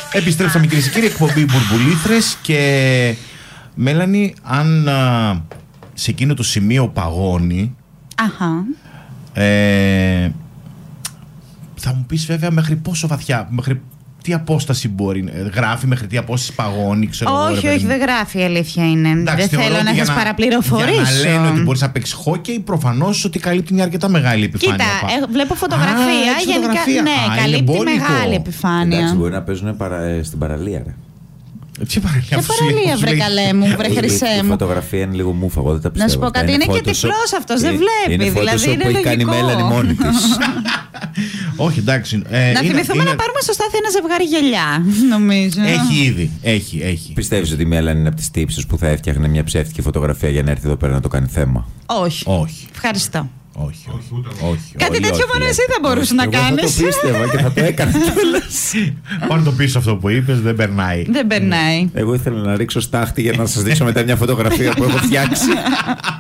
Επιστρέψαμε, κυρίες και κύριοι, εκπομπή Μπουρμπουλήθρες. Και Μέλανη, αν σε εκείνο το σημείο παγώνει, θα μου πεις βέβαια μέχρι πόσο βαθιά, μέχρι τι απόσταση μπορεί, γράφει μέχρι τι απόσταση παγώνει, ξέρω εγώ. Όχι, δεν γράφει, η αλήθεια είναι. Εντάξει, δεν θέλω να σας παραπληροφορήσω. Για να λένε ότι μπορείς να παίξεις χόκκι, προφανώς ότι καλύπτει μια αρκετά μεγάλη επιφάνεια. Κοίτα, βλέπω φωτογραφία. Γενικά, ναι, καλύπτει μεγάλη επιφάνεια. Εντάξει, μπορεί να παίζουν στην παραλία, ρε. Ποια παραλία, βρε καλέ μου, βρε χρυσέ μου. Η φωτογραφία είναι λίγο μούφα, εγώ δεν τα πιστεύω. Να σου πω κάτι, είναι και τυφλός αυτός, δεν βλέπει. Είναι δηλαδή είναι που έχει κάνει Μέλανη μόνη της. Όχι, εντάξει. Να θυμηθούμε να πάρουμε στο Στάθη ένα ζευγάρι γυαλιά, νομίζω. Έχει ήδη, έχει. Πιστεύεις ότι η Μέλανη είναι από τις τύψεις που θα έφτιαχνε μια ψεύτικη φωτογραφία για να έρθει εδώ πέρα να το κάνει θέμα? Όχι. Ευχαριστώ. Όχι. Κάτι τέτοιο μόνο εσύ θα μπορούσε να κάνεις. Εγώ θα το πίστευα και θα το έκανα κιόλας. Πάνω το πίσω αυτό που είπες, δεν περνάει. Εγώ ήθελα να ρίξω στάχτη για να σας δείξω μετά μια φωτογραφία που έχω φτιάξει.